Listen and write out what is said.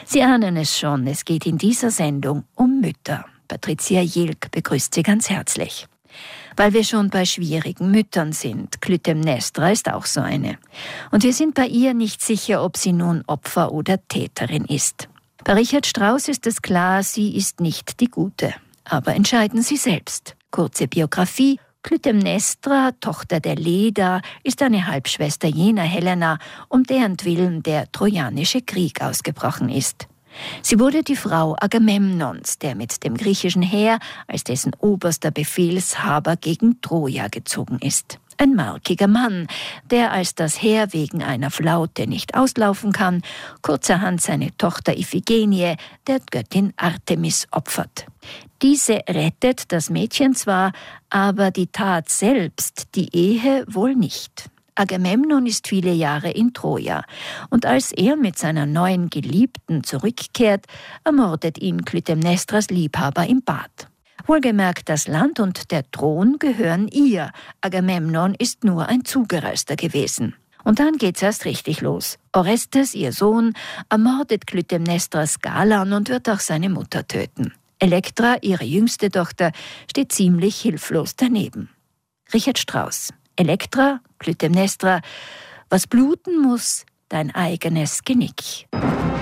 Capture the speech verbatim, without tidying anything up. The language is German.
Sie ahnen es schon, es geht in dieser Sendung um Mütter. Patricia Jilk begrüßt Sie ganz herzlich. Weil wir schon bei schwierigen Müttern sind. Clytemnestra ist auch so eine. Und wir sind bei ihr nicht sicher, ob sie nun Opfer oder Täterin ist. Bei Richard Strauss ist es klar, sie ist nicht die Gute. Aber entscheiden Sie selbst. Kurze Biografie: Clytemnestra, Tochter der Leda, ist eine Halbschwester jener Helena, um deren Willen der Trojanische Krieg ausgebrochen ist. Sie wurde die Frau Agamemnons, der mit dem griechischen Heer als dessen oberster Befehlshaber gegen Troja gezogen ist. Ein markiger Mann, der, als das Heer wegen einer Flaute nicht auslaufen kann, kurzerhand seine Tochter Iphigenie der Göttin Artemis opfert. Diese rettet das Mädchen zwar, aber die Tat selbst, die Ehe, wohl nicht. Agamemnon ist viele Jahre in Troja, und als er mit seiner neuen Geliebten zurückkehrt, ermordet ihn Clytemnestras Liebhaber im Bad. Wohlgemerkt, das Land und der Thron gehören ihr. Agamemnon ist nur ein Zugereister gewesen. Und dann geht's erst richtig los. Orestes, ihr Sohn, ermordet Clytemnestras Galan und wird auch seine Mutter töten. Elektra, ihre jüngste Tochter, steht ziemlich hilflos daneben. Richard Strauss. Elektra, Clytemnestra: Was bluten muss, dein eigenes Genick.